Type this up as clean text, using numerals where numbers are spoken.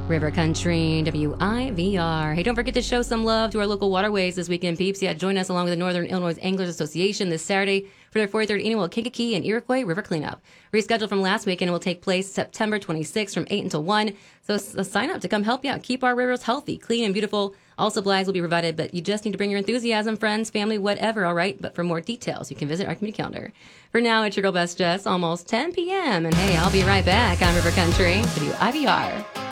River Country, WIVR. Hey, don't forget to show some love to our local waterways this weekend, peeps. Yeah, join us along with the Northern Illinois Anglers Association this Saturday for their 43rd annual Kankakee and Iroquois River Cleanup. Rescheduled from last weekend, it will take place September 26th from 8 until 1. So sign up to come help you out. Keep our rivers healthy, clean, and beautiful. All supplies will be provided, but you just need to bring your enthusiasm, friends, family, whatever, all right? But for more details, you can visit our community calendar. For now, it's your girl Best Jess, almost 10 p.m. And hey, I'll be right back on River Country, WIVR.